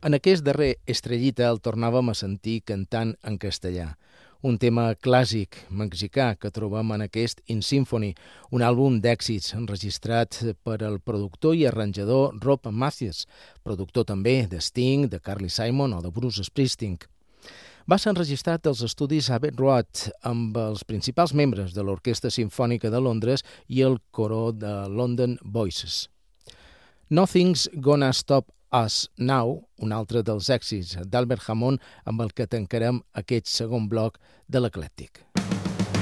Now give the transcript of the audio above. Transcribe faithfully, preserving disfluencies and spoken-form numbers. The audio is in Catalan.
En aquest darrer Estrellita el tornàvem a sentir cantant en castellà, un tema clàssic mexicà que trobem en aquest In Symphony, un àlbum d'èxits enregistrat per el productor i arranjador Rob Matthews, productor també de Sting, de Carly Simon o de Bruce Springsteen. Va ser enregistrat als estudis Abbey Road amb els principals membres de l'Orquestra Simfònica de Londres i el coro de London Voices. Nothing's Gonna Stop Us Now, un altre dels èxits d'Albert Hammond amb el que tancarem aquest segon bloc de l'Eclèctic.